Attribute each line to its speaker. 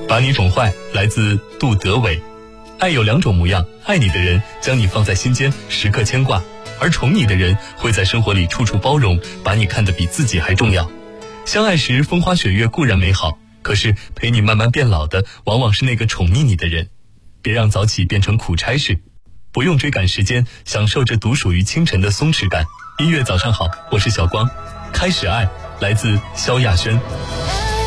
Speaker 1: 把你宠坏，来自杜德伟。爱有两种模样，爱你的人将你放在心间，时刻牵挂，而宠你的人会在生活里处处包容，把你看得比自己还重要。相爱时风花雪月固然美好，可是陪你慢慢变老的往往是那个宠溺你的人。别让早起变成苦差事，不用追赶时间，享受着独属于清晨的松弛感。音乐早上好，我是小光。开始爱，来自萧亚轩。